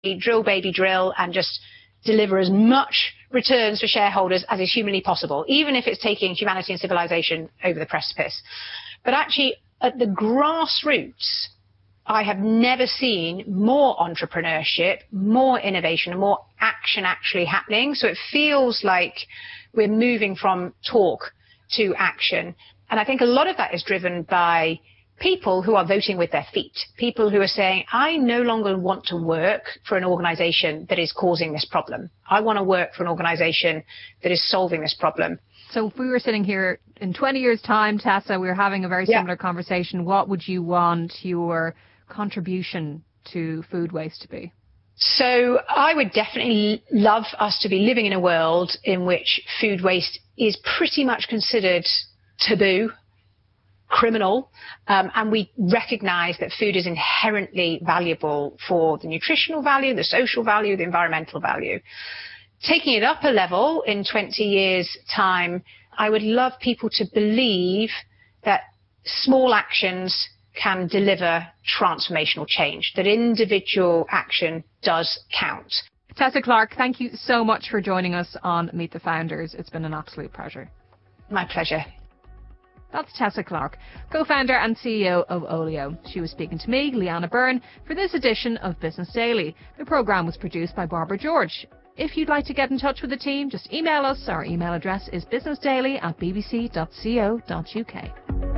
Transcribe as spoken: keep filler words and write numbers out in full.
drill, baby, drill, and just deliver as much returns for shareholders as is humanly possible, even if it's taking humanity and civilization over the precipice. But actually, at the grassroots, I have never seen more entrepreneurship, more innovation, and more action actually happening. So it feels like we're moving from talk to action. And I think a lot of that is driven by people who are voting with their feet, people who are saying, I no longer want to work for an organization that is causing this problem. I want to work for an organization that is solving this problem. So if we were sitting here in twenty years' time, Tessa, we were having a very yeah. similar conversation, what would you want your contribution to food waste to be? So I would definitely love us to be living in a world in which food waste is pretty much considered taboo, criminal, um, and we recognize that food is inherently valuable for the nutritional value, the social value, the environmental value. Taking it up a level in twenty years' time, I would love people to believe that small actions can deliver transformational change, that individual action does count. Tessa Clarke, thank you so much for joining us on Meet the Founders. It's been an absolute pleasure. My pleasure. That's Tessa Clarke, co-founder and C E O of Olio. She was speaking to me, Leanna Byrne, for this edition of Business Daily. The programme was produced by Barbara George. If you'd like to get in touch with the team, just email us. Our email address is businessdaily at bbc dot co dot uk.